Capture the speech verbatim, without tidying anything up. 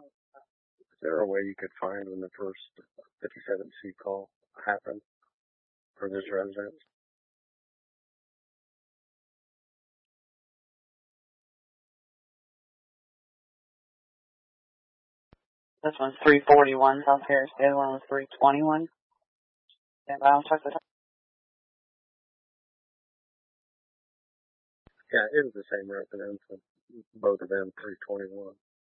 Is there a way you could find when the first fifty-seven C call happened for this residence? This one's three forty-one South Harris. The other one was three twenty-one. Yeah, but I'll check the time. Yeah, it was the same residence. Both of them three twenty-one.